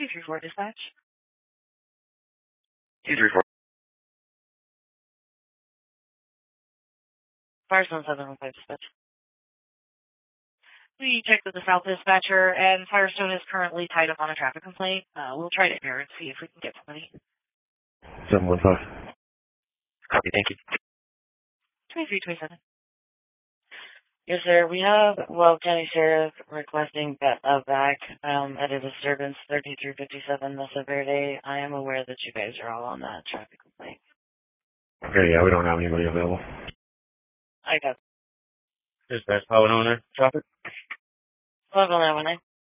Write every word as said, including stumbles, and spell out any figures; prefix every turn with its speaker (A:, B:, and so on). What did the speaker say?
A: two three four dispatch.
B: two three four.
A: Firestone seven one five dispatch. We checked with the South dispatcher, and Firestone is currently tied up on a traffic complaint. Uh, we'll try to air and see if we can get somebody.
B: seven one five. Copy, thank you.
A: twenty-three twenty-seven. Yes, sir. We have Weld County Sheriff requesting a vac um, at a disturbance thirty-three fifty-seven Mesa Verde. I am aware that you guys are all on that traffic complaint.
B: Okay, yeah, we don't have anybody available.
A: I got
B: Dispatch, power owner, traffic.
A: five one nine one nine.